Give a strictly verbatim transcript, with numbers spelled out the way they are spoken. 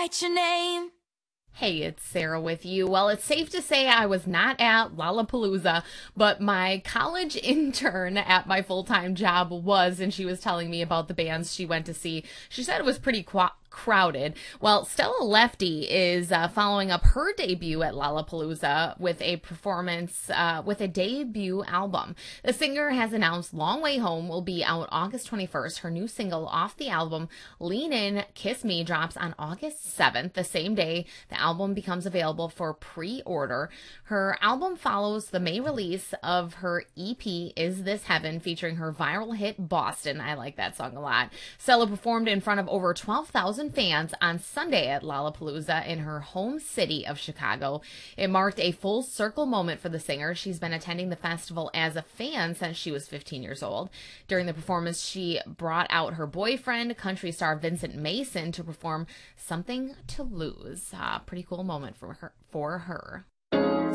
write your name. Hey, it's Sarah with you. Well, it's safe to say I was not at Lollapalooza, but my college intern at my full-time job was, and she was telling me about the bands she went to see. She said it was pretty qu- crowded. Well, Stella Lefty is uh, following up her debut at Lollapalooza with a performance, uh, with a debut album. The singer has announced Long Way Home will be out August twenty-first. Her new single off the album, Lean In, Kiss Me, drops on August seventh, the same day the album becomes available for pre-order. Her album follows the May release of her E P, Is This Heaven, featuring her viral hit Boston. I like that song a lot. Stella performed in front of over twelve thousand fans on Sunday at Lollapalooza in her home city of Chicago. It marked a full circle moment for the singer. She's been attending the festival as a fan since she was fifteen years old. During the performance, she brought out her boyfriend, country star Vincent Mason, to perform Something to Lose. Uh, pretty cool moment for her. For her.